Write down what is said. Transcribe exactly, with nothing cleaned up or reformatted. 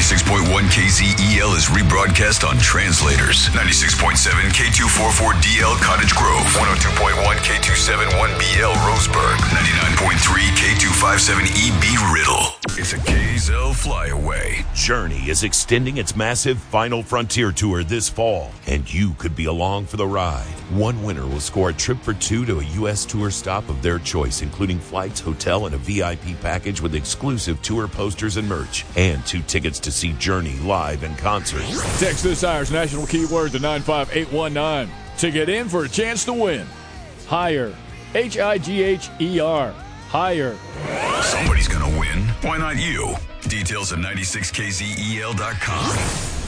ninety-six point one K Z E L is rebroadcast on translators. ninety-six point seven K two forty-four D L Cottage Grove. one oh two point one K two seventy-one B L Roseburg. ninety-nine point three K two fifty-seven E B Riddle. It's a K Z L flyaway. Journey is extending its massive Final Frontier tour this fall, and you could be along for the ride. One winner will score a trip for two to a U S tour stop of their choice, including flights, hotel, and a V I P package with exclusive tour posters and merch, and two tickets to see Journey live in concert. Text this hour's national keyword to nine five eight one nine to get in for a chance to win. Higher. H I G H E R. Higher. Somebody's gonna win. Why not you? Details at ninety-six K Z E L dot com.